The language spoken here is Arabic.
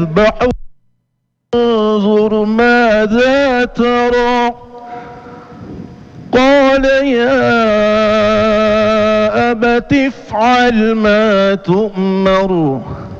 يذبح انظر ماذا ترى. قال يا أبت افعل ما تؤمر